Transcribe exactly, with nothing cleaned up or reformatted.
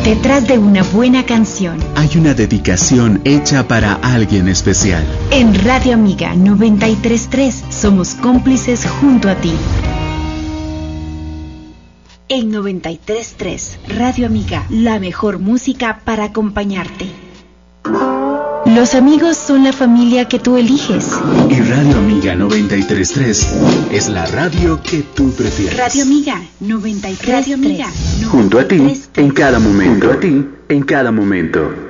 Detrás de una buena canción hay una dedicación hecha para alguien especial. En Radio Amiga noventa y tres punto tres somos cómplices junto a ti. En noventa y tres punto tres Radio Amiga, la mejor música para acompañarte. Los amigos son la familia que tú eliges. Y Radio Amiga noventa y tres punto tres es la radio que tú prefieres. Radio Amiga noventa y tres punto tres. Junto a ti, en cada momento. Junto a ti, en cada momento.